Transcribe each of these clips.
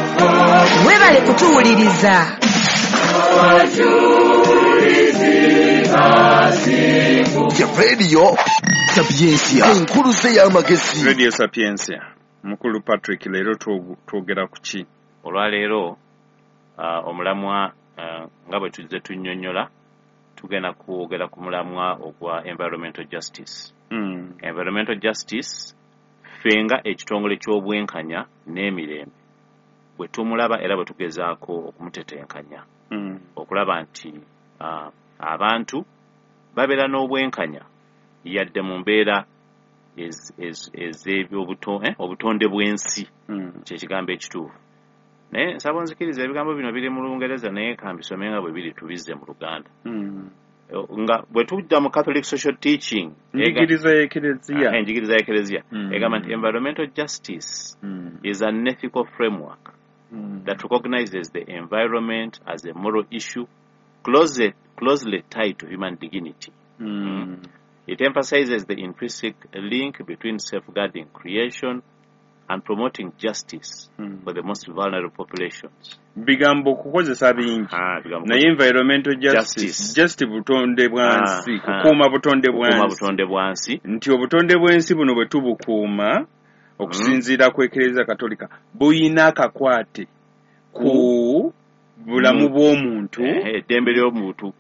Webale kutuwuliriza. Ya radio Sapiensia enkuluze y'amagezi. Radio Sapiensia mukulu Patrick leero twogera ku ki? Olwaleero omulamwa nga bwe tuzze tunnyonnyola tugenda kwogera ku mulamwa ogwa environmental justice. Environmental justice fenga ekitongole ky'obwenkanya n'emirembe bwe tumulaba era bwe tugezaako okumutetenkanya okulaba nti abantu babeera n'obwenkanya yadde mu mbeera obutonde bw'ensi kyekigambo ekituufu. Naye nsaba onzikiriza ebigambo bino biri mu Lungereza naye kambisome nga bwe biri tubizze mu Luganda. Nga bwe tujja mu Catholic social teaching enjigiriza y'ekereziya egamba nti environmental justice is an ethical framework that recognizes the environment as a moral issue closely tied to human dignity. It emphasizes the intrinsic link between safeguarding creation and promoting justice for the most vulnerable populations. Bigambo kukozesa bingi naye environmental justice just butonde bwansi kukuuma butonde bwansi nti obutonde bwensi buno bwe tubukuuma okusinziira ku Eklezia Katolika buyina akakwate ku bulamu bw'omuntu eddembe ly'omuntu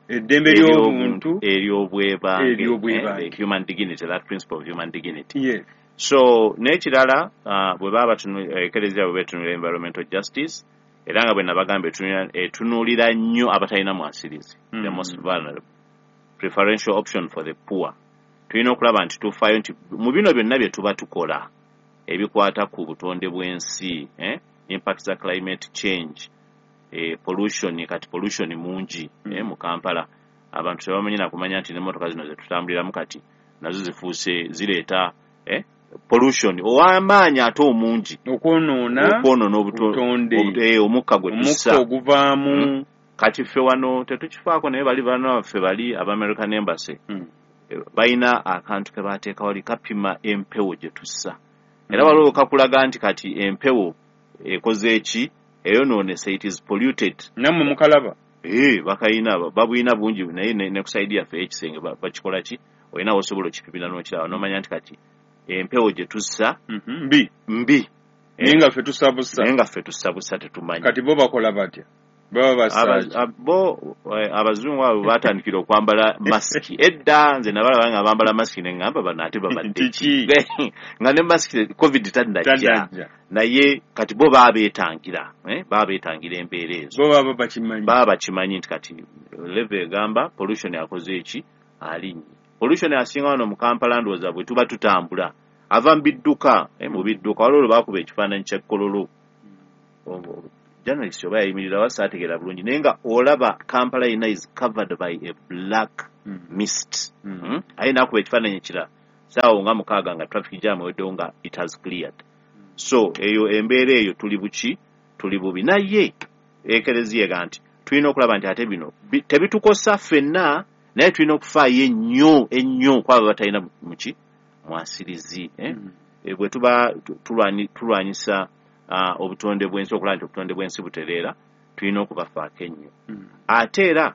ery'obwebange human dignity, that principle of human dignity. Yes. So n'ekirala bwe baba Eklezia bwe betunulira environmental justice era nga bwe nabagamba etunuulira nnyo abatalina mwasirizi, the most vulnerable, preferential option for the poor. Tulina okulaba nti tufaayo nti mu bino byonna bye tuba tukola ebikwata ku butonde bw'ensi, impact za climate change, pollution, kati pollution mungi mu Kampala abantu tebamanyi na kumanya nti n'emmotoka zino ze tutambuliramu kati nazo zifuuse zireeta pollution ow'amaanyi ate omungi okwonoona obutonde omukka gwe tussa oguvaamu. Kati ffe wano tetukifaako naye bali bano baffe bali aba American Embassy balina akantu ke baateeka wali kapima empewo gye tussa era waliwo kakulaga nti kati empewo ekoze eki eyonoonese, it is polluted. Nammwe mukalaba bakayina babuyina bungi naye ne kusaidia yaffe ekisenge bakikola ki olina osobola okipimira n'okiraba n'omanya nti kati empewo gye tussa mbi naye nga ffe tussa bussa tetumanyi. Kati bo bakola batya? Abazungu abo batandikira okwambala masiki edda nze nabalaba nga bambala masiki neŋŋamba bano ate babadde ki nga ne masiki covid tannajja naye kati bo babeetangira embeera ezo baba bakimanyi nti kati leve egamba pollution akoze eki alinnyi. Pollution asinga wano mu Kampala ndowooza bwe tuba tutambula ava mu bidduka waliwo baakuba ekifaananyi ky'ekkololo journalist oba yayimirira wasaategeera bulungi naye nga olaba Kampala yina is covered by a black mist. Aye nakuba ekifaananyi ekirala saawa nga 6 nga traffic jam eweddewo nga it has cleared. So eyo embeera eyo tuli bubi naye Eklezia ega nti tulina okulaba nti ate bino tebitukosa ffenna naye tulina okufaayo ennyo kwabo batalina mwasirizi bwe tuba tulwanyisa obutonde bw'ensi okulaba nti obutonde bw'ensi butereera tulina okubafaako ennyo. Ate era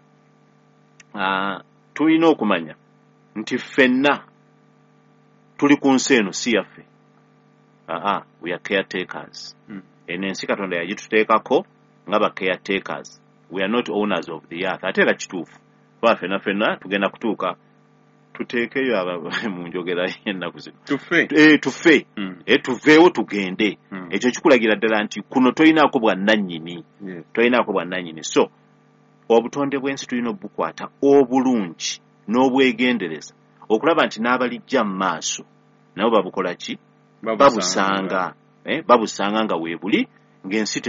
tulina okumanya nti ffenna tuli ku nsi eno si yaffe. We are caretakers. Eno ensi Katonda yagituteekako nga ba caretakers. We are not owners of the earth. Ate era kituufu ffenna tugenda kutuuka tuteekeyo mu njogera y'ennaku zino tufe tuveewo tugende. Ekyo kikulagira ddala nti kuno tolinaako bwannannyini. So obutonde bw'ensi tulina obukwata obulungi n'obwegendereza okulaba nti n'abalijja mu maaso nabo babukola ki? Babusanga nga weebuli ng'ensi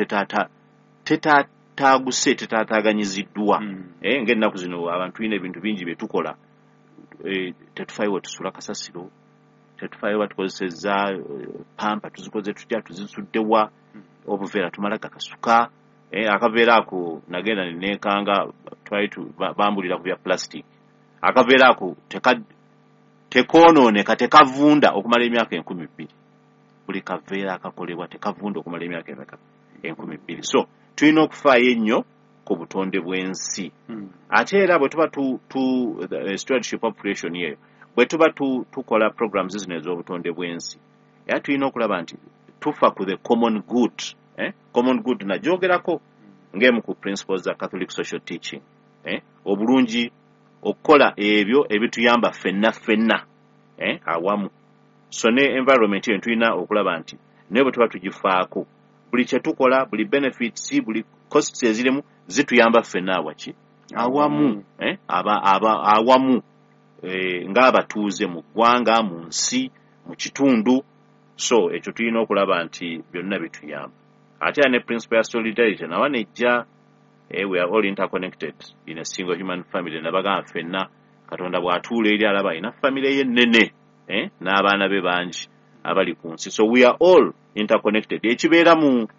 tetaataganyiziddwa. Ng'ennaku zino abantu tulina ebintu bingi bye tukola tetufaayo wetusula kasasiro, tetufaayo batukozesezza pampa tuzikoze tutya tuzisuddewa obuveera tumala gakasuka. Akaveera ako nagenda neneekanga twali bambulira ku bya plastic. Akaveera ako tekoonooneka tekavunda okumala emyaka 12. Buli kaveera akakolebwa tekavunda okumala emyaka emeka 2,000 so tulina okufaayo ennyo ku butonde bw'ensi ate era bwe tuba stewardship operation yeyo bwe tuba tukola programs zino ez'obutonde bw'ensi era tulina okulaba nti tufa ku the common good common good nagyogerako ng'emu ku principles za Catholic social teaching obulungi okukola ebyo ebituyamba ffenna awamu so ne environment yeyo tulina okulaba nti naye bwe tuba tugifaako buli kye tukola buli benefits buli costs ezirimu zituyamba ffenna awaki awamu awamu ng'abatuuze mu ggwanga mu nsi mu kitundu so ekyo tulina okulaba nti byonna bituyamba ate ne principle ya solidarity nawa nejja we are all interconnected in a single human family nabagamba ffenna Katonda bw'atuula eri alaba ina family ye nnene n'abaana be bangi abali ku nsi so we are all interconnected ekibeera mu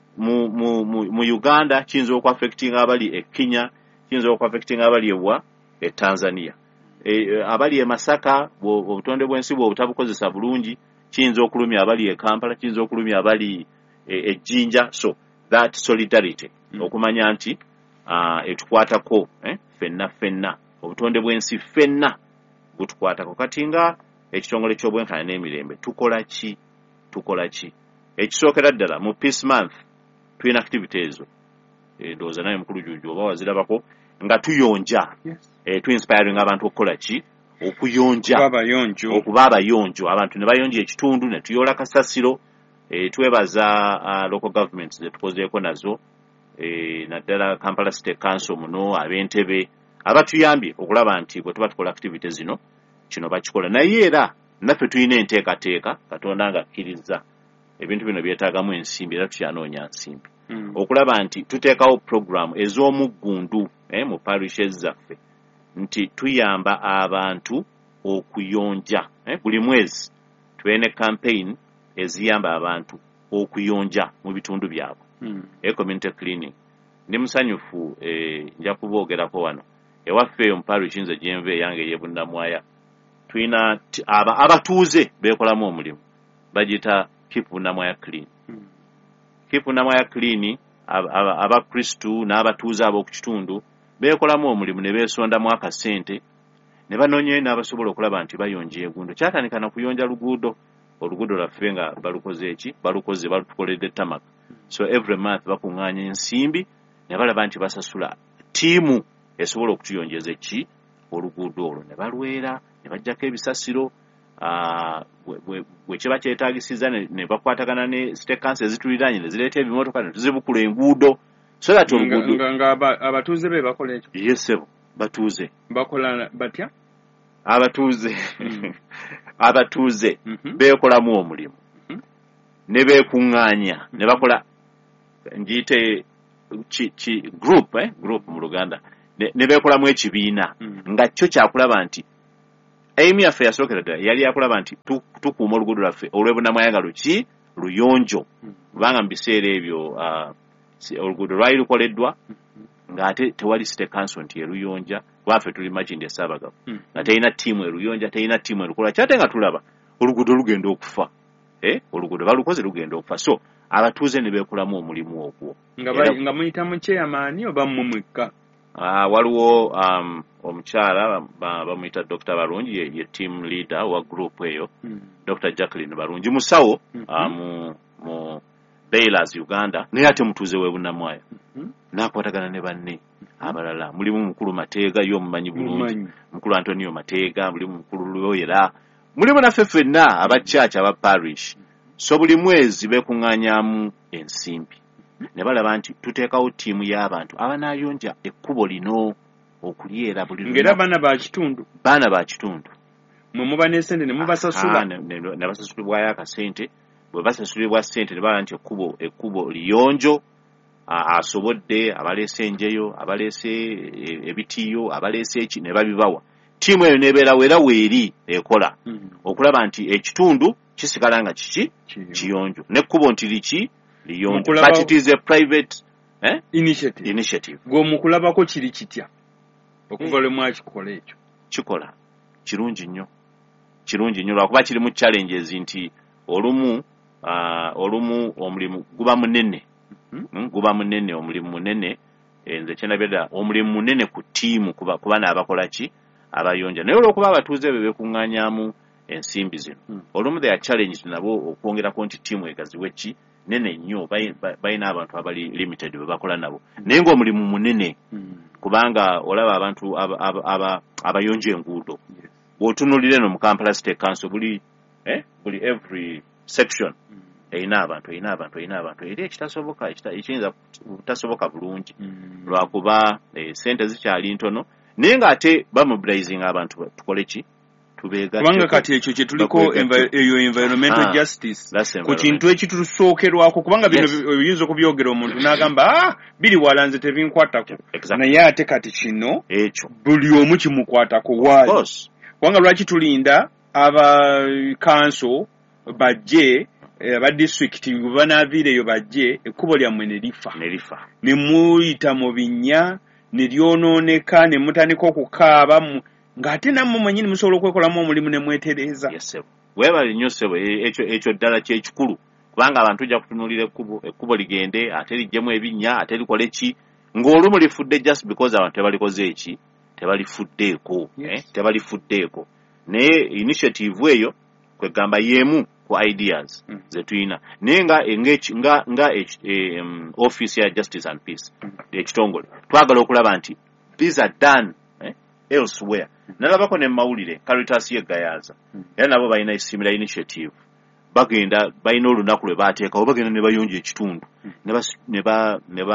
Uganda kiyinza okuaffecting abali e Kenya kiyinza okuaffecting abali e Tanzania abali e Masaka obutonde bw'ensi bw'obutabukozesa bulungi kiyinza okulumya abali e Kampala kiyinza okulumya abali e Jinja so that solidarity okumanya nti etukwatako ffenna obutonde bw'ensi ffenna butukwatako kati nga ekitongole ky'obwenkanya n'emirembe tukola ki ekisookera ddala mu peace month tulina activity ezo ndowooza naye mukulu Jujju oba wazirabako nga tuyonja tu-inspiring abantu okukola ki okuyonja okuba abayonjo abantu ne bayonja ekitundu ne tuyoola kasasiro twebaza local governments zetukozeeko nazo naddala Kampala City Council muno ab'Entebbe abatuyambye okulaba nti bwe tuba tukola activity zino kino bakikola naye era naffe tulina enteekateeka Katonda nga akkiriza ebintu bino byetaagamu ensimbi era tukyanoonya nsimbi okulaba nti tuteekawo program ez'omuggundu mu parishes zaffe nti tuyamba abantu okuyonja buli mwezi tubeere ne campaign eziyamba abantu okuyonja mu bitundu byabwe community cleaning ndi musanyufu nja kuboogerako wano ewaffe eyo mu parish nze gyenva eyange ey'ebunnamwaya tulina abatuuze beekolamu omulimu bagita keep Bunnamwaya clean keep Bunnamwaya clean abakristu n'abatuuze ab'oku kitundu beekolamu omulimu ne beesondamu akasente ne banoonyeyo n'abasobola okulaba nti bayonja egundo kyatandika na kuyonja oluguudo lwaffe nga balukoze balutukoledde tamaka so every month bakuŋŋaanya ensimbi ne balaba nti basasula ttiimu esobola okutuyonjeza oluguudo olwo ne balwera ne bajjako ebisasiro bwe kiba kyetaagisiza ne bakwatagana ne state council ezituliraanye ne zireeta ebimotoka ne tuzibukula enguudo so that oluguudo nga abatuuze be bakola ekyo yesebo batuuze bakola batya abatuuze beekolamu omulimu ne beekuŋŋaanya ne bakola ngiyite group mu Luganda ne beekolamu ekibiina nga kyo kyakulaba nti aimu yaffe yasookera ddala yali yakulaba nti tukuuma oluguudo lwaffe olw'ebunnamwaya nga luyonjo kubanga mu biseera ebyo oluguudo lwali lukoleddwa ng'ate tewali state council nti eruyonja lwaffe tuli makindi esaabagabo nga terina ttiimu eruyonja terina ttiimu erukola kyate nga tulaba oluguudo lugenda okufa oluguudo balukoze lugenda okufa so abatuuze ne beekolamu omulimu ogwo nga muyita mu chairman oba mmumwekka waliwo omukyala bamuyita Dr. Barungi ye team leader wa group eyo Dr. Jacqueline Barungi musawo mu Bailers Uganda naye ate mutuuze w'ebunnamwaya n'akwatagana ne banne abalala mulimu mukulu Mateega y'omumanyi bulungi mukulu Antonio Mateega mulimu mukulu Lwoyera mulimu naffe ffenna abakyaki aba parish so buli mwezi beekuŋŋaanyaamu ensimbi ne balaba nti tuteekawo ttiimu y'abantu abanaayonja ekkubo lino okulyera buli ng'era baana ba kitundu mwe muba n'essente ne mubasasula ne basasulibwayo akasente bwe basasulibwa ssente ne balaba nti ekkubo liyonjo asobodde abaleese enjeyo abaleese ebitiiyo abaleese eki ne babibawa ttiimu eyo n'ebeerawo era weeri ekola okulaba nti ekitundu kisigala nga kiyonjo n'ekkubo nti liyonjo but it is a private initiative gw'omukulabako kiri kitya okuva lwe mwakikola ekyo kikola kirungi nnyo lwakuba kirimu challenges nti olumu omulimu guba munene guba munene omulimu munene nze kyenabedda omulimu munene ku ttiimu kuba n'abakola ki abayonja naye olw'okuba abatuuze be beekuŋŋaanyaamu ensimbi zino olumu they are challenged nabo okwongerako nti ttiimu egaziwe ki nene nnyo balina abantu abali limited be bakola nabo naye ng'omulimu munene kubanga olaba abantu abayonja enguudo bw'otunuulira eno mu Kampala State Council buli every section erina abantu eri ekiyinza butasoboka bulungi lwakuba sente zikyali ntono naye ng'ate bamobilizinga abantu tukole ki kubanga kati ekyo kye tuliko eyo environmental justice ku kintu ekitusookerwako kubanga bino oyinza okubyogera omuntu n'agamba biri wala nze tebinkwatako naye ate kati kino buli omu kimukwatako waali kubanga lwaki tulinda aba kanso bajje aba district banaaviira eyo bajje ekkubo lyammwe ne lifa ne muyita mu binnya ne lyonooneka ne mutandika okukaaba ng'ate nammwe mwennyini musobola okwekolamu omulimu ne mwetereeza. Weebale nnyo ssebo ekyo ddala kyekikulu kubanga abantu ojja kutunuulira ekkubo ligende ate liggyemu ebinnya ate likole ki ng'olumu lifudde just because abantu tebalikoze eki tebalifuddeeko naye initiative eyo kwegamba yeemu ku ideas ze tulina naye nga office ya justice and peace ekitongole twagala okulaba nti these are done elsewhere nalabako ne mawulire Caritas yeggayaaza era nabo balina similar initiative balina olunaku lwe baateekawo bagenda ne bayonja ekitundu ne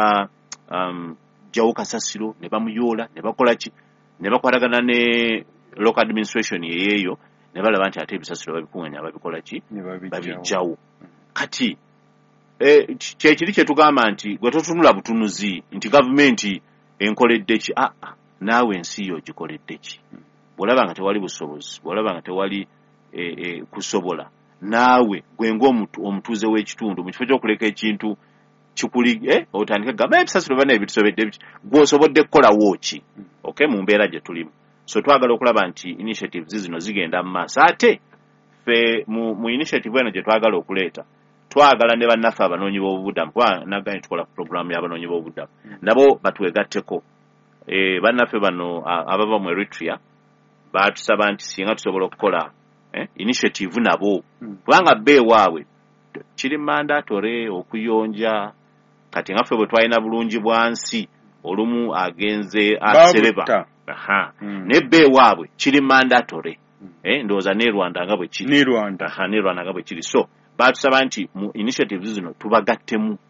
jawo kasasiro ne bamuyoola ne bakola ki ne bakwatagana ne local administration yeeyo ne balaba nti ate ebisasiro babikuŋŋanya babikola ki babijjawo kati kyekiri kye tugamba nti gwe totunula butunuzi nti gavumenti enkoledde ki naawe ensi yo gikoledde ki bw'olaba nga tewali busobozi bw'olaba nga tewali kusobola naawe gwe ng'omutuuze w'ekitundu mu kifo ky'okuleka ekintu kikuli otandika gamba ebisasiro bana ebitusobedde gw'osobodde kukolawo ki mu mbeera gye tulimu so twagala okulaba nti initiatives zino zigenda mu maaso ate ffe mu initiative eno gye twagala okuleeta twagala ne bannaffe abanoonyi b'obubudamu kuba naganye tukola ku programu y'abanoonyi b'obubudamu nabo batwegatteko bannaffe bano abava mu Eritrea baatusaba nti singa tusobola okukola initiative nabo kubanga beewaabwe kiri mandatory okuyonja kati nga ffe bwe twalina bulungi bwansi olumu agenze asereba ne beewaabwe kiri mandatory ndowooza ne Rwanda nga bwe kiri ne Rwanda nga bwe kiri so baatusaba nti mu initiatives zino tubagattemu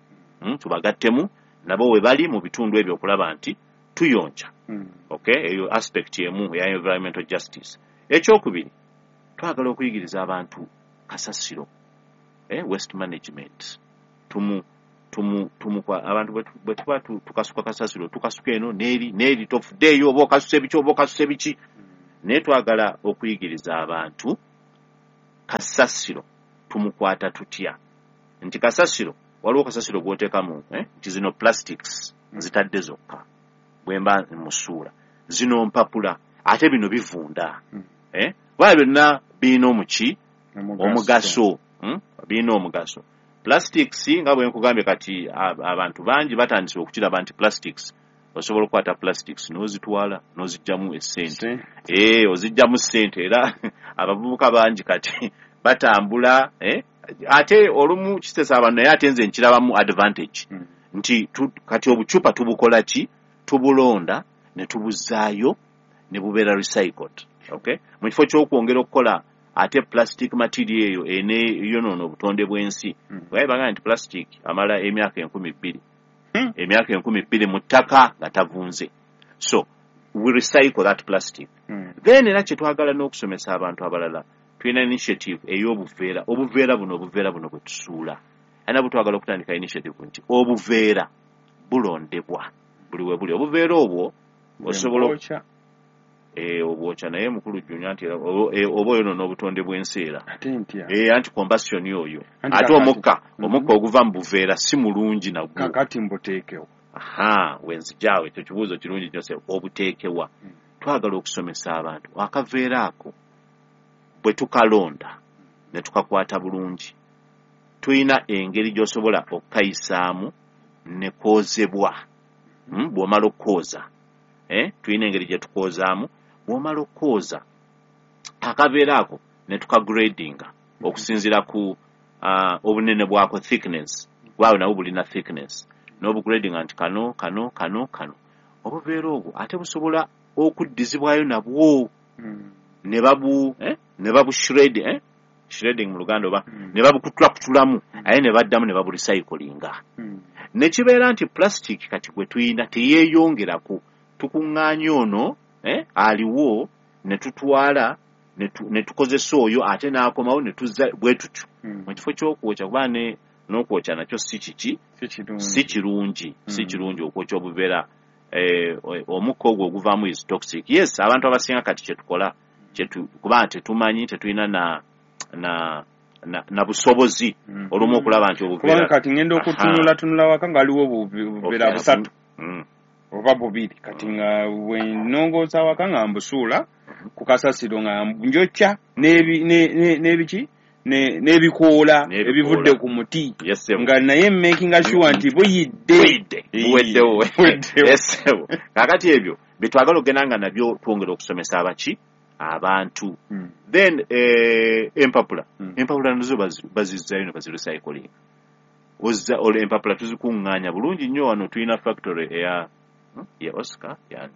nabo we bali mu bitundu ebyo okulaba nti tuyonja eyo aspect emu ya environmental justice ekyokubiri twagala okuyigiriza abantu kasasiro waste management abantu bwe tuba tukasuka kasasiro tukasuka eno neeri tofuddeeyo oba okasusa ebiki naye twagala okuyigiriza abantu kasasiro tumukwata tutya nti kasasiro waliwo kasasiro gwoteekamu nti zino plastics zitadde zokka bwemba musuula zino mpapula ate bino bivunda wala byonna birina omugaso birina omugaso plastics nga bwe nkugambye kati abantu bangi batandise okukiraba nti plastics osobola okukwata plastics n'ozitwala n'ozijjamu essente ozijjamu ssente era abavubuka bangi kati batambula ate olumu kitesa abantu naye ate nze nkirabamu advantage nti kati obucupa tubukola ki tubulonda ne tubuzaayo ne bubeera recycled mu kifo ky'okwongera okukola ate plastic material eyo yonoona obutonde bw'ensi bagamba nti plastic amala emyaka 20,000 emyaka 20,000 mu ttaka nga tavunze so we recycle that plastic then era kye twagala n'okusomesa abantu abalala tulina initiative ey'obuveera buno bwe tusuula era bwe twagala okutandika initiative nti obuveera bulondebwa buli we buli obuveera obwo osobola obwokya naye mukulu jjunya nti oba oyo n'obutonde bw'enseera anti combustion oyo ate omukka oguva mu buveera si mulungi nagwo kakati mbuteekewo wenzijaawo ekyo kibuuzo kirungi kyose obuteekewa twagala okusomesa abantu akaveera ako bwe tukalonda ne tukakwata bulungi tulina engeri gy'osobola okukayisaamu ne koozebwa bw'omala okkooza tulina engeri gye tukoozaamu bw'omala okkooza akaveera ako ne tukagradinga okusinziira ku obunene bwako thickness bwawe nawo bulina thickness n'obugradinga nti kano obuveera obwo ate busobola okuddizibwayo nabwo ne babu shredding mu Luganda oba ne babukutulakutulamu aye ne baddamu ne babu recyclinga ne kibeera nti plastic kati gwe tuyina teyeeyongerako tukuŋŋaanya ono aliwo ne tutwala ne tukozesa oyo ate n'akomawo ne tuzza bwe tutyo mu kifo ky'okwokya kuba n'okwokya nakyo si kirungi okwokya obuveera omukka ogwo oguvaamu is toxic. Yes, abantu abasinga kati kyetukola kuba tetumanyi tetulina na busobozi olumu okulaba nti obuveera kati ngenda okutunula waka ng'aliwo obuveera busatu oba bubiri kati nga wenongoosa waka nga mbusuula ku kasasiro nga njokya n'ebiki n'ebikoola ebivudde ku muti nga naye making sure nti buweddewo kakati ebyo betwagala ogenda nga nabyo twongera okusomesa abantu then empapula nazo bazizzayo ne bazirecycling empapula tuzikuŋŋaanya bulungi nnyo wano tulina factory ya Oscar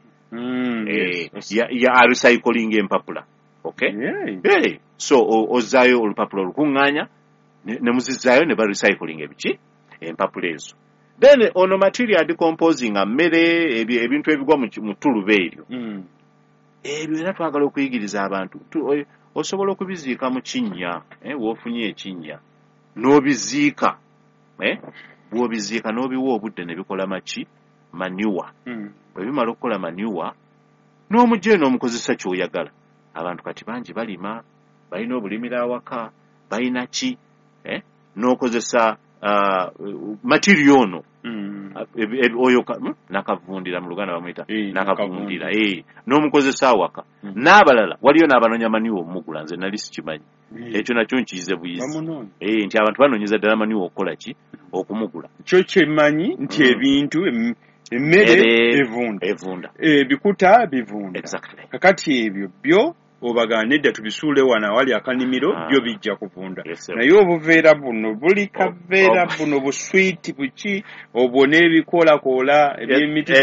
ya recycling empapula. Okay? Yeah. So ozaayo olupapula olukuŋŋaanya ne muzizzaayo ne barecycling ebiki empapula ezo. Then ono material decomposing mmere ebintu ebigwa mu tuluba eryo ebyo era twagala okuyigiriza abantu osobola okubiziika mu kinnya w'ofunye ekinnya n'obiziika bw'obiziika n'obiwa obudde ne bikola manure bwe bimala okukola manure n'omugye n'omukozesa ky'oyagala. Abantu kati bangi balima balina obulimira awaka balina ki n'okozesa material ono oyo nakavundira mu Luganda bamuyita nakavundira n'omukozesa awaka n'abalala waliyo n'abanoonya manure omugula nze nali sikimanyi ekyo nakyo nkiyize buyizi nti abantu banoonyeza ddala manure okukola ki okumugula kyo kyemanyi nti ebintu emmere evunda ebikuta bivunda kakati ebyo byo obagane dda tubisuule wana wali akanimiro byo bijja kuvunda naye obuveera buno buli kaveera buno buswiti buki obwo n'ebikoolakoola ebyemiti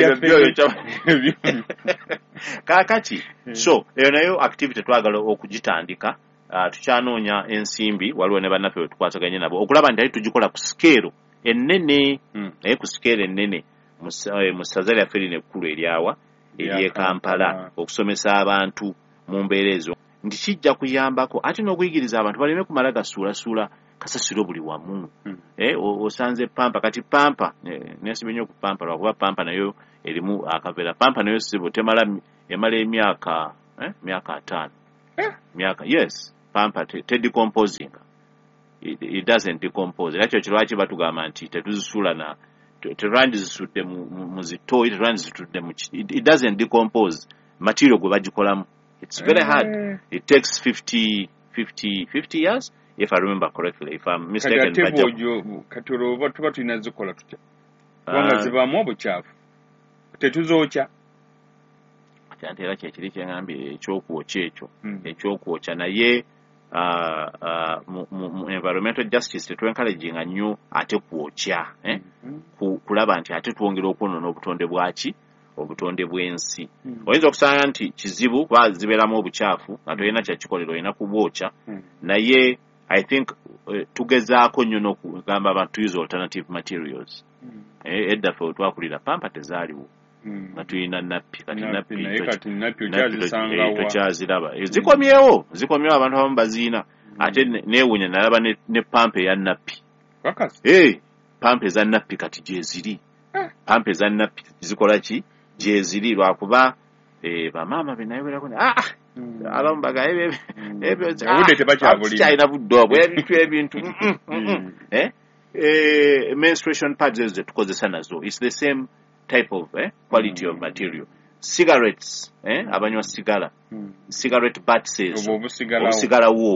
kakati so eyo nayo activity twagala okugitandika tukyanoonya ensimbi waliwo ne bannaffe wetukwasaganye nabo okulaba nti ali tugikola ku sikeero ennene naye ku sikeero ennene mu ssaza lyaffe lino ekkulu eryawa ery'e Kampala okusomesa abantu mu mbeera ezo nti kijja kuyambako ate n'okuyigiriza abantu baleme kumala gasuulasuula kasasiro buli wamu osanze pampa kati pampa nesibye nnyo ku pampa lwakuba pampa nayo erimu akaveera pampa nayo sibo emala emyaka 5 yes pampa decomposing it doesn't decompose era kyo kirwaki batugamba nti tetuzisuula terwandizisudde mu zitooyi terwandizitudde mu it doesn't decompose material gwe bagikolamu. It's very hard. It takes 50 years, if I remember correctly. If I'm mistaken, katoro tuba tulina zikola tutya kubanga zibaamu obukyafu tetuzookya kyanti era kyekiri kyengambye ekyokwokya naye mu environmental justice tetwencouraginga nnyo ate kwokya kulaba nti ate twongera okwonoona obutonde bwaki obutonde bw'ensi oyinza okusanga nti kizibu kuba zibeeramu obukyafu nga tolina kyakikolera olina kubwokya naye I think tugezaako nnyo n'okugamba abantu to use alternative materials eddaffe wetwakulira pampa tezaaliwo nga tulina nappi kati nappi tokyaziraba zikomyewo abantu abamu baziina ate neewunya nalaba ne pampa eya nappi pampa eza nappi kati gyeziri pampa eza nappi zikola ki gyeziri lwakuba bamaama benayogerako abamu baga ebyokyalina budde obwo ebintu menstruation pads ezo zetukozesa nazo it's the same type of quality of material. Cigarettes abanywa cigarette butts obusigala woobwo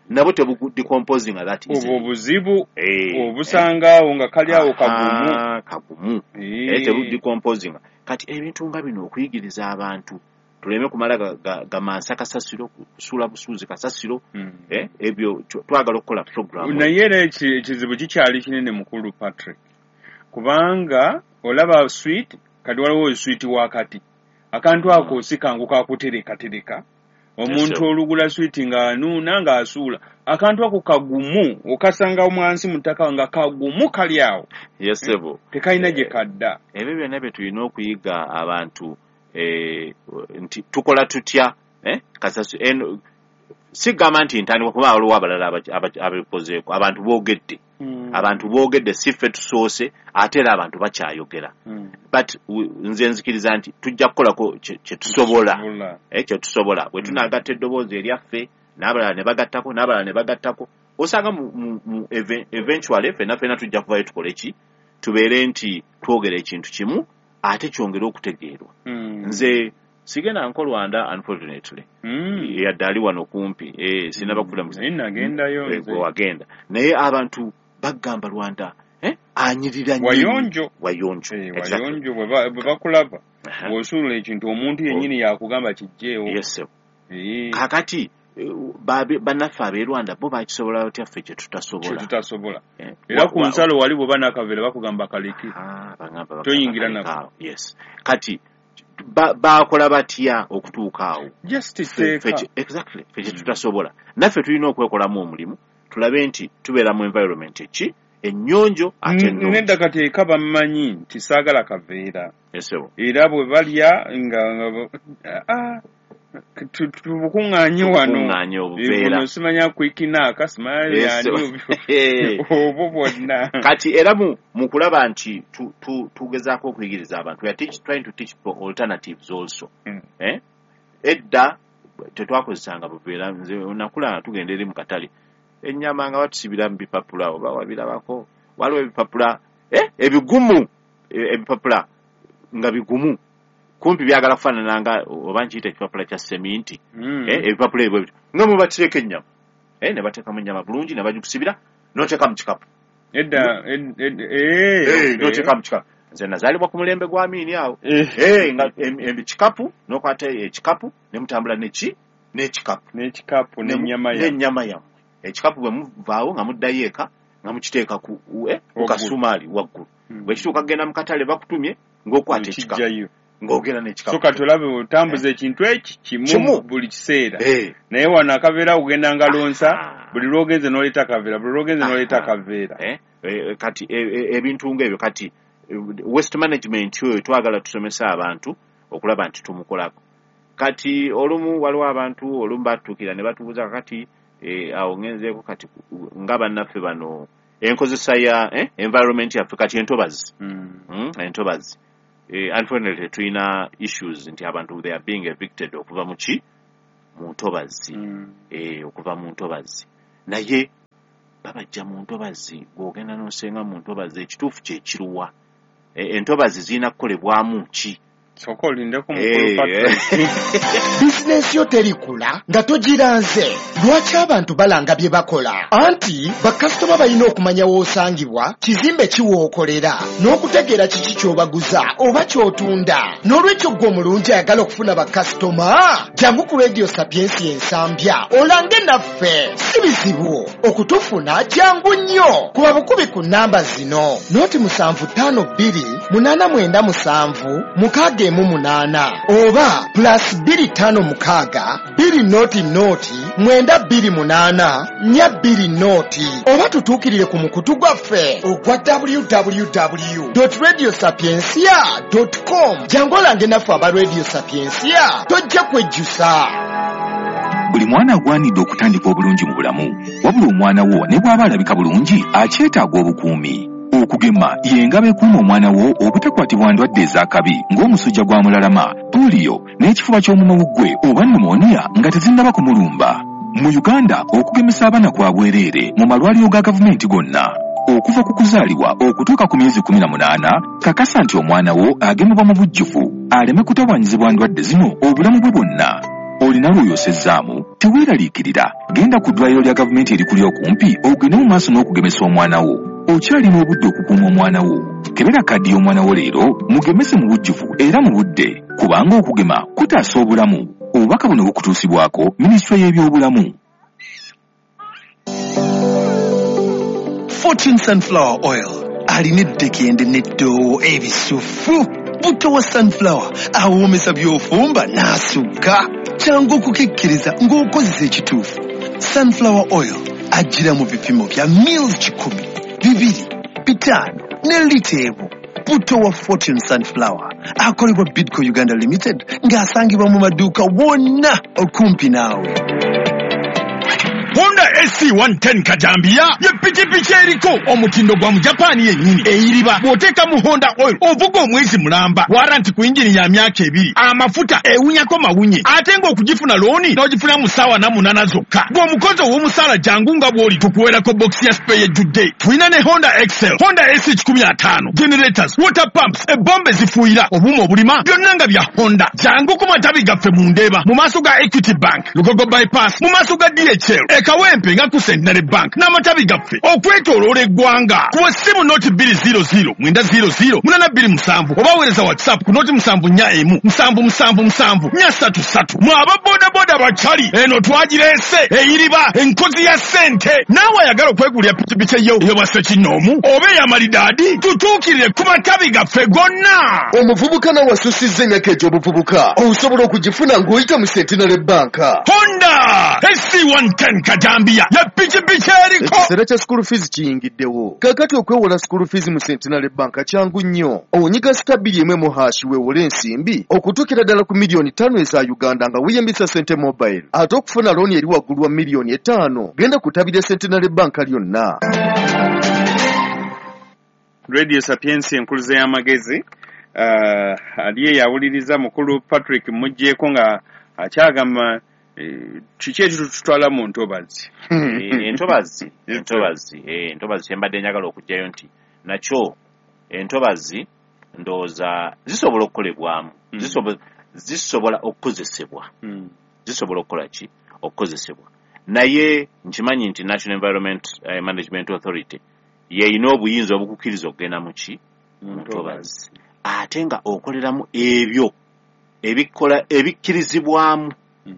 nabo decomposing that is obuzibu obusangaawo nga kali awo kagumu decomposing kati ebintu nga bino okuyigiriza abantu tuleme kumala gamansa kasasiro kusula busuuzi kasasiro ebyo twagala okukola program naye era ekizibu kikyali kinene mukulu Patrick kubanga olaba sweet kati waliwo sweet wakati akantu ako osikangu kakutereka omuntu olugula sweet nga anuuna nga asuula akantu ako kagumu okasanga omwansi mutaka nga kagumu kali awo yesebo tekalina gye kadda ebyo byonna bye tulina okuyiga abantu nti tukola tutya kasasu sigamba nti ntandikwa kuba waliwo abalala abakozeeko abantu boogedde si ffe tusoose ate era abantu bakyayogera but nze nzikiriza nti tujja kukolako kyetusobola bwe tunagatta eddoboozi eryaffe n'abalala ne bagattako osanga eventually ffenna tujja kuvayo tukole ki tubeere nti twogera ekintu kimu ate kyongere okutegeerwa nze sigenda nko Rwanda unfortunately yadde ali wano kumpi sinaba kufuna nagendayo wagenda naye abantu bagamba Rwanda anyirira wayonjo bwe bakulaba bw'osuula ekintu omuntu yennyini yakugamba kijjeewo kakati bannaffe ab'e Rwanda bo bakisobola batya ffe kyetutasobola era ku nsalo wali bwe banakavera bakugamba kaleki toyingira nako kati bakola batya okutuuka awo exactly ffe kyetutasobola naffe tulina okwekolamu omulimu tulabe nti tubeera mu environment eki ennyonjo ate nedda kateeka bammanyi nti saagala kaveera era bwe balya nga tubukuŋŋaanye wano simanya kwikinaaka simayani obwo bwonna kati era mu kulaba nti tugezaako okuyigiriza abantu we are trying to teach alternatives also edda tetwakozesanga buveera nze nakula tugenda eri mu katale ennyama nga batusibira mu bipapula oba wabirabako waliwo ebipapula ebigumu ebipapula nga bigumu kumpi byagala kufaanana nga oba nkiyita ekipapula kya seminti ebipapula ebyo nga mwe bateeka ennyama ne bateekamu ennyama bulungi ne bagikusibira n'oteeka mu kikapu n'oteeka mu kikapu nze nazaalibwa ku mulembe gwa Amiini awo nga ekikapu n'okwata ekikapu ne mutambula n'ekikapu n'ennyama yammwe ekikapu bwe muvaawo nga muddayo eka nga mukiteeka ku kasumaali waggulu bwe kituuka kugenda mu katale bakutumye ng'okwata ekikapu ng'ogenda n'ekikapu so katulabe otambuza ekintu eki kimu buli kiseera naye wano akaveera ogenda nga lonsa buli lwogenze n'oleeta akaveera kati ebintu ng'ebyo kati waste management oyo twagala tusomesa abantu okulaba nti tumukolako kati olumu waliwo abantu olumu batuukira ne batubuuza kati awo ngenzeeko kati nga bannaffe bano enkozesa ya environment yaffe kati entobazi unfortunately tulina issues nti abantu they are being evicted okuva mu ntobazi okuva mu ntobazi naye babajja mu ntobazi gw'ogenda n'osenga mu ntobazi ekituufu kye kiruwa entobazi zirina kukolebwamu ki bizinensi yo terikula nga togiranze lwaki abantu balanga bye bakola anti bakasitoma balina okumanya w'osangibwa kizimbe kiwookolera n'okutegeera kiki ky'obaguza oba ky'otunda n'olwekyo gwe omulungi ayagala okufuna bakasitoma jangu ku Radio Sapiens ensambya olange naffe si bizibu okutufuna jangu nnyo kuba bukubi ku namba zino noti 752897 oba +256 2 oba tutuukirire ku mukutu gwaffe ogwa www.radiosapiensia.com jangu olange naffe aba Radio Sapiensia tojja kwejjusa. Buli mwana agwanidde okutandika obulungi mu bulamu wabula omwana wo ne bw'aba alabika bulungi akyetaaga obukuumi. Okugema y'engabo ekuuma omwana wo obutakwatibwa ndwadde ez'akabi ng'omusujja gwa mulalama, polio n'ekifuba ky'omumwa gwe oba pneumonia nga tezinnaba kumulumba. Mu Uganda okugemesa abaana kwa bwereere mu malwaliro ga gavumenti gonna. Okuva ku kuzaalibwa okutuuka ku myezi 18 kakasa nti omwana wo agemebwa mu bujjuvu aleme kutawaanyizibwa ndwadde zino obulamu bwe bwonna. olina lw'oyosezzaamu teweeraliikirira genda ku ddwaliro lya gavumenti erikuli okumpi ogende mu maaso n'okugemesa omwana wo okyalina obudde okukuuma omwana wo kebera kaddi y'omwana wo leero mugemese mu bujjuvu era mu budde kubanga okugema kutaasa obulamu obubaka buno bukutuusibwako minisitule y'ebyobulamu. Fortune Sunflower Oil alina eddekende n'eddoowo ebisufu. Butto wa sunflower awoomesa by'ofumba n'asukka kyangu okukekkeriza ng'okozesa ekituufu. Sunflower oil ajjira mu bipimo bya mils 10, 2, 5 ne lita emu. Butto wa Fortune Sunflower akolebwa Bidco Uganda Limited ng'asangibwa mu maduuka wonna okumpi naawe. Honda SC110 Kajambia ye pikipiki eriko omutindo gwa mu Japan yennyini eyiriba bw'oteeka mu Honda oil ovuga omwezi mulamba waranti ku injini ya myaka 2 amafuta ewunyako mawunye ate ng'okugifuna looni n'ogifuna mu ssaawa na 8 zokka bw'omukozi ow'omusaala jangu nga bw'oli tukuweerako bokisi ya spare ejjudde. Tulina ne Honda Excel, Honda S15 generators, water pumps, ebbombe zifuuyira obuuma obulima byonna nga bya Honda. Jangu ku matabi gaffe mu Ndeeba mu maaso ga Equity Bank, Lugogo bypass mu maaso ga DHL Kawempe nga ku Centenary Bank n'amatabi gaffe okwetooloola eggwanga ku ssimu noti 200 900 827 oba weereza WhatsApp ku noti 741 777 433. Mwaba bodaboda bacali eno twagireese eyiriba enkozi ya ssente. Naawe ayagala okwegulira pikipiki eyo bwase kinoomu oba eyamalidaadi tutuukirire ku matabi gaffe gonna. Omuvubuka nawe asusizza emyaka egy'obuvubuka osobola okugifuna ng'oyita mu Centenary Bank. Honda SC110 Kajambia ya pikipiki eriko. Ekiseera kya school fees kiyingiddewo. Kakati okwewola school fees mu Centenary Bank kyangu nnyo. Onyiga *1 weewole ensimbi okutuukira ddala ku miliyoni 5 eza Uganda nga weeyambisa Sente Mobile. Ate okufuna looni eri waggulu wa miliyoni 5 genda ku ttabi lya Centenary Bank lyonna. Radio Sapiensi enkuluze y'amagezi ali yawuliriza mukulu Patrick mujjeeko nga akyagamba kiki ekitutwala mu ntobazi. Entobazi kyembadde njagala okugjayo nti nakyo entobazi ndowooza zisobola okukolebwamu, zisobola okukozesebwa, zisobola okukola ki okukozesebwa. Naye nkimanyi nti National Environment Management Authority yeyina obuyinza obukukkiriza okugenda mu ki mu ntobazi ate nga okoleramu ebyo ebikkirizibwamu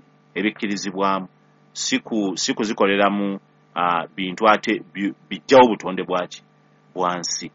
si kuzikoleramu bintu ate bijjawo butonde bwaki bwansi.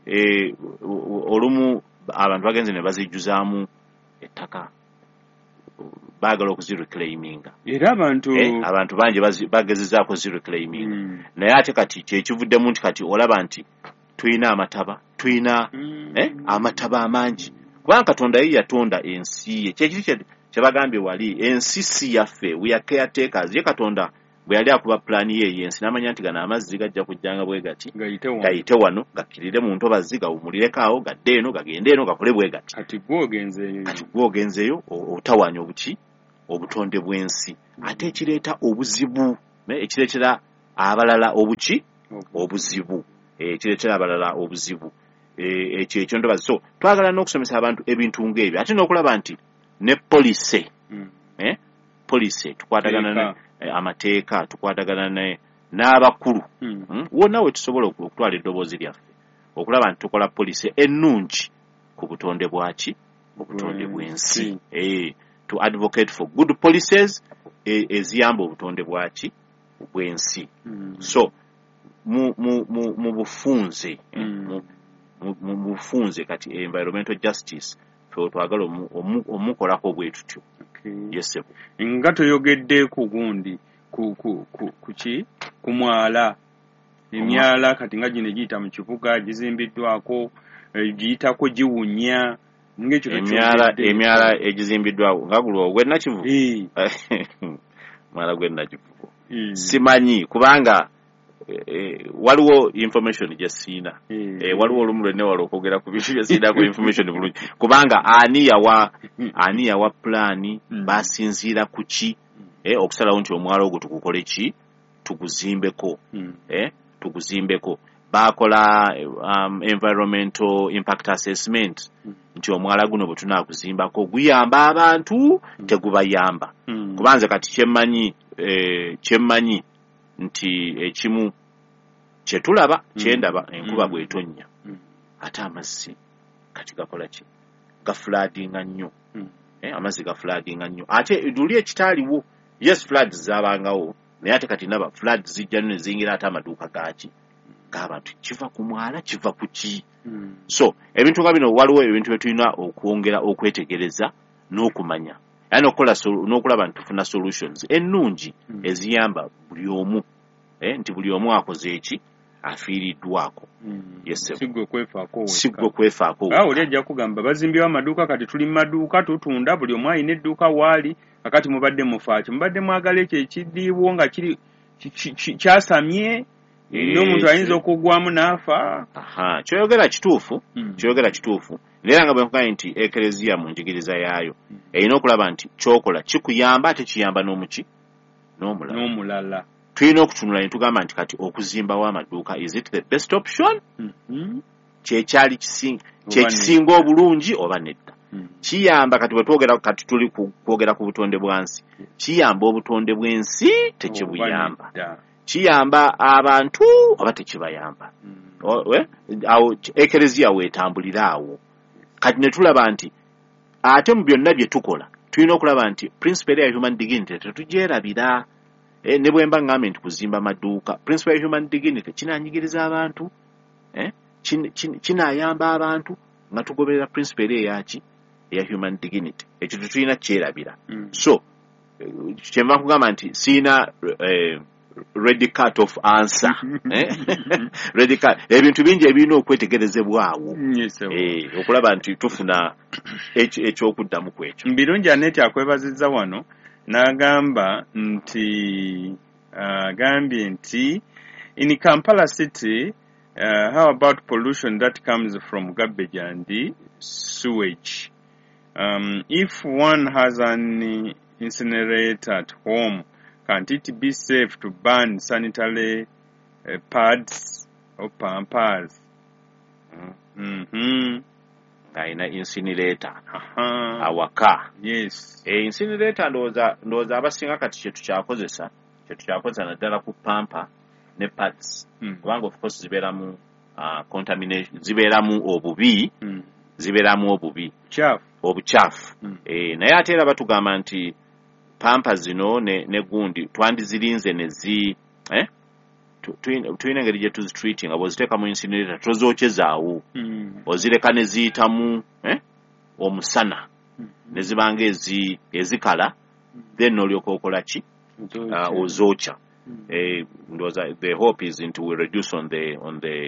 Olumu abantu bagenze ne bazijjuzaamu ettaka baagala okuzireclaiminga era abantu bangi bagezezaako zireclaiminga naye ate kati kyekivuddemu nti kati olaba nti tulina amataba tulina amataba amangi kubanga Katonda ye yatonda ensi ye kyekiri kyebagambye wali ensi si yaffe we are caretakers. Ye Katonda bwe yali akuba pulaani ye yensi n'amanya nti gano amazzi gajja kujjanga bwe gati gayite wano gakkirire mu ntobazi gawumulireko gadde eno gagende eno gakole bwe gati. Kati gwogenzeeyo otawanya obutonde bw'ensi ate ekireeta obuzibu ekireetera abalala obuzibu ekireetera abalala obuzibu ekyo ntobazi. So twagala n'okusomesa abantu ebintu ng'ebyo ate n'okulaba nti ne police tukwatagana amateeka tukwatagana n'abakulu wonna we tusobola okutwala eddoboozi lyaffe okulaba nti tukola police ennungi ku butonde bwaki obutonde bw'ensi to advocate for good policies eziyamba obutonde bwaki bw'ensi. So mu bufunze kati environmental justice twagala omukolako bwe tutyo. Yes, nga toyogedde ku gundi ku mwala emyala kati nga gino giyita mu kibuga gizimbiddwako giyitako giwunya ng'ekyo emyala egizimbiddwako nga gulo ogwennakivu mwala gwennakivu simanyi kubanga waliwo information gye siina waliwo olumu lwenne wali okwogera ku bintu bye siinaku information bulungi kubanga ani yawa pulaani basinziira ku ki okusalawo nti omwala ogwo tukukole ki tuguzimbeko bakola environmental impact assessment nti omwala guno bwe tunaaguzimbako guyamba abantu tegubayamba kubanze kati kyemmanyi nti ekimu kyetulaba kyendaba enkuba bw'etonnya ate amazzi kati gakola ki gafulaadinga nnyo amazzi gafulaadinga nnyo ate luli ekitaaliwo yes floods zaabangawo naye ate kati naba floods zijja ne zingira ate amaduuka gaaki g'abantu kiva ku mwala kiva ku ki so ebintu nga bino waliwo ebintu bye tulina okwongera okwetegereza n'okumanya era n'okulaba nti tufuna solutions ennungi eziyamba buli omu nti buli omu akoze eki afiiriddwako sigwe kwefaako oli ajja kugamba bazimbyewo amaduuka kati tuli mu maduuka tutunda buli omu alina edduuka waali kakati mubadde mufaaki mubadde mwagala ekyo ekiddiibwo nga kiri kyasamye n'omuntu ayinza okugwamu n'afa kyoyogera kituufu era nga bwenkugaye nti ekereziya mu njigiriza yaayo erina okulaba nti kyokola kikuyamba ate kiyamba n'omulala tulina okutunula ne tugamba nti kati okuzimbawo amaduuka is it the best option kyekisinga obulungi oba nedda kiyamba kati bwetwogera kati tuli kwogera ku butonde bwansi kiyamba obutonde bw'ensi tekibuyamba kiyamba abantu oba tekibayamba awo ekereziya weetambulira awo kati ne tulaba nti ate mu byonna bye tukola tulina okulaba nti principle ya human dignity tetugyerabira ne bwemba ngambe nti kuzimba amaduuka principle ya human dignity kinanyigiriza abantu kinayamba abantu nga tugoberera principle eyaki eya human dignity ekyo tetulina kyerabira so kyemba kugamba nti siina red card of answer red card ebintu bingi ebirina okwetegerezebwawo okulaba nti tufuna ekyokuddamu kwekyo birungi Aneti akwebazizza wano n'agamba nti agambye nti in Kampala city how about pollution that comes from garbage and sewage if one has an incinerator at home, can't it be safe to burn sanitary pads or pampers? Aina incinerator awaka. Yes. Incinerator ndowooza abasinga kati kyetukyakozesa naddala ku pampa ne pads kubanga of course zibeeramu contamination zibeeramu obubi obukyafu naye ate era batugamba nti pampa zino ne gundi twandizirinze nezi tulina engeri gye tuzitreating nga bw'oziteeka mu incinerator tozokyezaawo ozireka ne ziyitamu omusana ne zibanga ezikala then n'olyoka okola ki ozookya the hope is into we reduce on the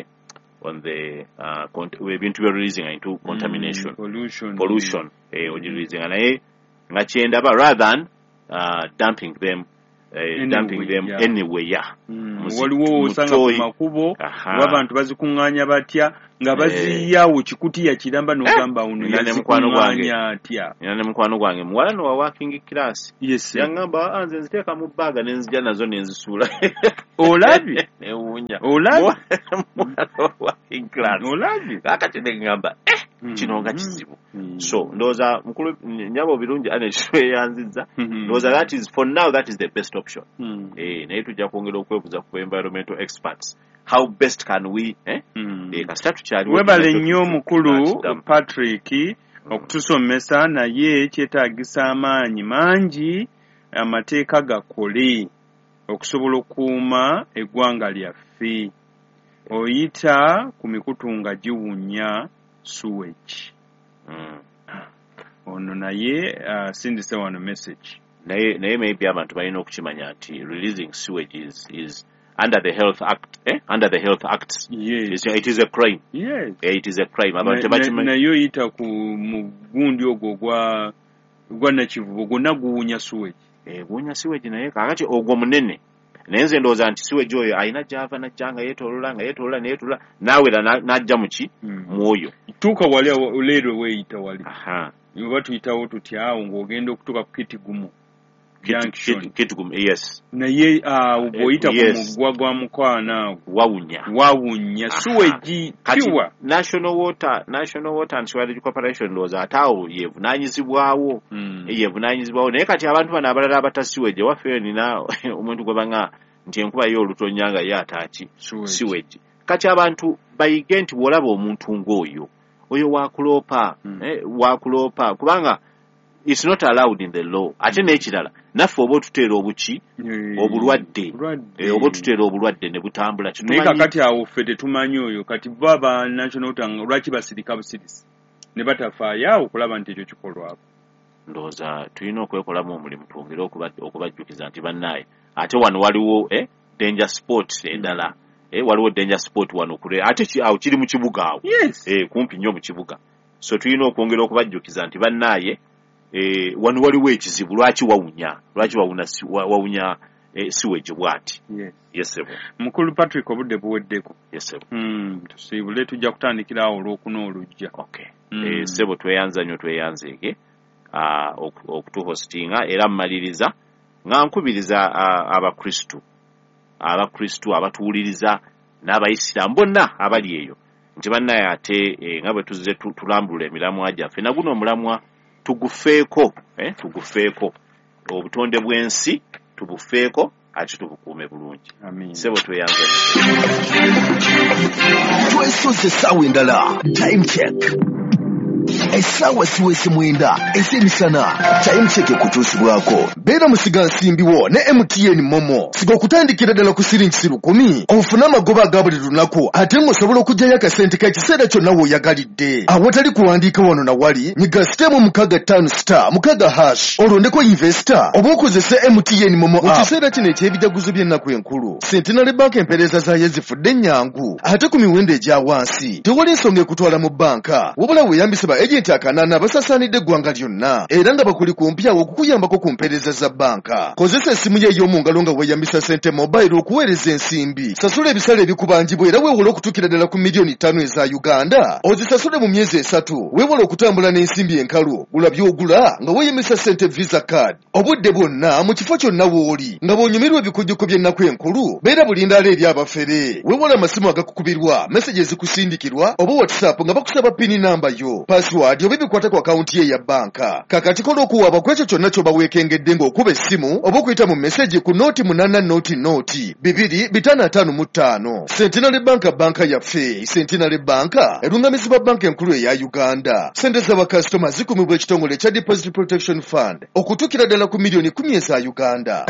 ebintu bye releasing into contamination pollution releasing naye nga kyendaba rather than dumping them anywhere waliwo osanga ku makubo w'abantu bazikuŋŋaanya batya nga baziyawo kikutiya kiramba n'ogamba uno yazikuŋŋaanya atya. Nina ne mukwano gwange muwala no wa working class yaŋŋamba nze nziteeka mu bbaaga ne nzija nazo ne nzisuula olabye newuunya olabye muwala wa working class olabye kakati ne ngamba kino nga kizibu so ndowooza mukulu nyabo birungi anekyeyanzizza ndowooza that is for now that is the best option naye tujja kwongera okwebuuza ku environmental experts how best can we kasita tukyali webale nnyo omukulu Patrick okutusomesa naye kyetaagisa amaanyi mangi amateeka gakole okusobola okukuuma eggwanga lyaffe oyita ku mikutu nga giwunya sewage ono naye sindise wano message naye maybe abantu balina okukimanya nti releasing sewage is under the health act under the health acts yes. it is a crime it is a crime abantu tebakimanyi naye oyita ku mugundi ogwo gwa nakivubo gwonna guwunya sewage guwunya sewage naye kakati ogwo munene naye nze ndowooza nti sewage oyo alina gy'ava najjanga yeetoolola naawera n'ajja muki mwoyo tuuka wali leero weeyita wali oba tuyitawo tutya awo ng'ogenda okutuuka ku kiti gumu Kitgum, yes. Naye bw'oyita ku mugwa gwa Mukaana wawunya sewage pure. National Water and Sewerage Corporation ndowooza ataawo yeevunaanyizibwawo naye kati abantu bano abalala abata sewage waffe nina omuntu gwe banga nti enkuba y'olutonyanga ye ataaki sewage. Kati abantu bayige nti bw'olaba omuntu ng'oyo wakuloopa kubanga it's not allowed in the law. Ate n'ekirala naffe oba otuteera obulwadde ne butambula naye kakati awo ffe tetumanyi oyo kati baba national tang lwaki basirika busirisi ne batafaayo awo okulaba nti ekyo kikolwako. Ndowooza tulina okwekolamu omulimu twongere okubajjukiza nti bannaaye ate wano waliwo danger sport endala waliwo danger sport wano kule ate awo kiri mu kibuga awo kumpi nnyo mu kibuga. So tulina okwongera okubajjukiza nti bannaaye wano waliwo ekizibu lwaki wawunya sewage bw'ati. Yes sebo. Mukulu Patrick obudde buweddeko. Yes sebo. Tusiibule tujja kutandikira awo olwokuna olujja. Okay. Sebo tweyanzeege okutuhostinga era mmaliriza nga nkubiriza abakristu abatuwuliriza n'abayisiraamu bonna abali eyo nti bannaye ate nga bwe tuzze tulambula emiramwa gyaffe na guno omulamwa tugufeeko obutonde bw'ensi tubufeeko ate tubukuume bulungi. Sebo tweyanze twesoze essaawa endala time check essaawa siwese 9 ez'emisana time check ekutuusibwako. Beera musiga nsimbiwo ne MTN Momo siga okutandikira ddala ku siringi 10 ofune amagoba aga buli lunaku ate ng'osobola okugyayo akasente k'ekiseera kyonna w'oyagalidde. Awatali kuwandiika wano na wali nyiga sitemu 65*6 olondeko investor oba okozese MTN Momo mu kiseera kino eky'ebijaguzo by'ennaku enkulu. Centenary Bank empeereza zaayo zifudde nnyangu ate ku miwendo egya wansi. Tewali nsonga ekutwala mu banka wabula weeyambise ba agenti akanaana basasaanidde eggwanga lyonna era nga bakuli kumpi awo okukuyambako ku mpeereza za banka. Kozesa essimu ye ey'omu ngalo nga weeyambisa Sente Mobile okuweereza ensimbi. Sasula ebisale ebikubangibwa era weewole okutuukira ddala ku miliyoni 5 eza Uganda. Ozisasule mu myezi 3 weewole okutambula n'ensimbi enkalu. Gula by'ogula nga weeyambisa Sente Visa Card. Obudde bwonna mu kifo kyonna w'oli nga bw'onyumirwa ebikujjuko by'ennaku enkulu beera bulindaala eri abafere. Weewole amasimu agakukubirwa meseji ezikusindikirwa oba WhatsApp nga bakusaba pini namba yo password oba ebikwata ku akaunti ye ya banka. Kakati kola okuwaaba ku ekyo kyonna ky'oba weekengedde ng'okuba essimu oba okuyita mu meseji ku nooti 8 nooti 2555. Centenary Banka yaffe. Centenary Banka erungamizibwa banka enkulu eya Uganda. Sente z'abakasitoma zikumibwa ekitongole ekya Deposit Protection Fund okutuukira ddala ku miliyoni 10 eza Uganda.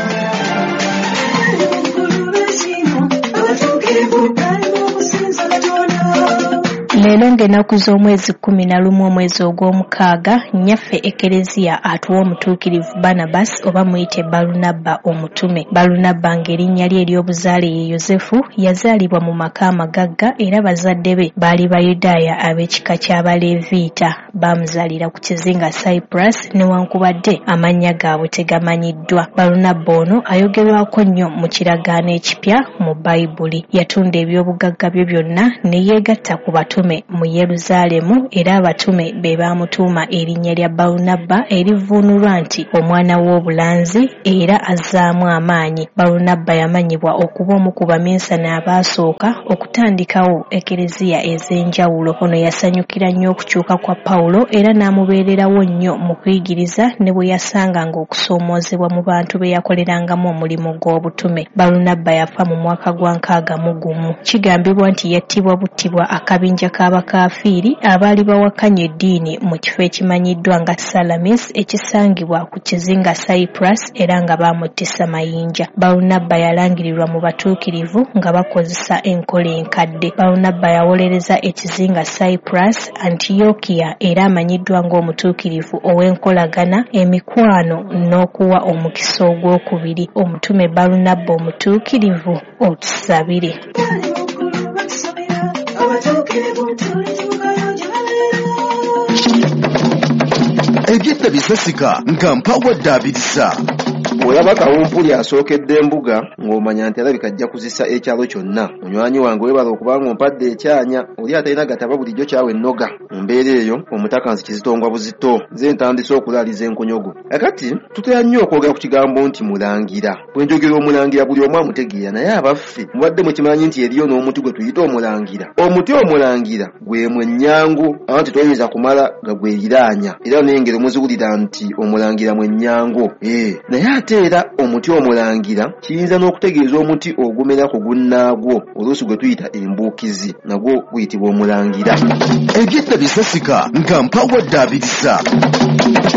Leero ng'ennaku z'omwezi 11 omwezi ogw'omukaaga nnyaffe Ekereziya atuwa omutuukirivu Barnabas oba muyite Balunabba omutume. Balunabba ng'erinnya lye ery'obuzaale ye Yozefu yazaalibwa mu maka amagagga era bazadde be baali Bayudaaya ab'ekika ky'Abaleeviita. Baamuzaalira ku kizinga Cyprus newankubadde amannya gaabwe tegamanyiddwa. Balunabba ono ayogerwako nnyo mu kiragaano ekipya mu Bayibuli. Yatunda eby'obugagga bye byonna ne yeegatta ku batume mu Yeruzaalemu era abatume be baamutuuma erinnya lya Balunabba erivuunulwa nti omwana w'obulanzi era azzaamu amaanyi. Balunabba yamanyibwa okuba omu ku baminsana abaasooka okutandikawo ekereziya ez'enjawulo. Ono yasanyukira nnyo okukyuka kwa Pawulo era n'amubeererawo nnyo mu kuyigiriza ne bwe yasanganga okusoomoozebwa mu bantu be yakolerangamu omulimu gw'obutume. Balunabba yafa mu mwaka gwa 61. Kigambibwa nti yattibwa buttibwa akabinja k'abakafiiri abaali bawakanya eddiini mu kifo ekimanyiddwa nga Salamis ekisangibwa ku kizinga Cyprus era nga baamuttisa mayinja. Balunabba yalangirirwa mu batuukirivu nga bakozesa enkola enkadde. Balunabba yawolereza ekizinga Cyprus, Antiokia era amanyiddwa ng'omutuukirivu ow'enkolagana, emikwano n'okuwa omukisa ogwokubiri. Omutume Balunabba omutuukirivu otusabire. Ebyedda bisasika nga mpawadde abirisa. olaba kawumpuli asookedde embuga ng'omanya nti alabika ajja kuzisa ekyalo kyonna. Munywanyi wange webala okubanga ompadde ekyanya oli atalina gataba bulijjo kyawe ennoga. Mu mbeera eyo omutaka nsi kizitongwa buzito nze ntandise okulaaliza enkonyogo. Akati tutera nnyo okwogera ku kigambo nti mulangira. Bwe njogera omulangira buli omu amutegeera naye abaffe mubadde mukimanyi nti eriyo n'omuti gwe tuyita omulangira. Omuti omulangira gwe mwenyangu anti toyinza kumala nga gweyiraanya era n'engero muziwulira nti omulangira mwenyangu. Naye ate era omuti omulangira kiyinza n'okutegeeza omuti ogumera ku gunnaagwo oluusi gwe tuyita embuukizi nagwo guyitibwa omulangira. Ebyedda bisasika nga mpawadde abirisa.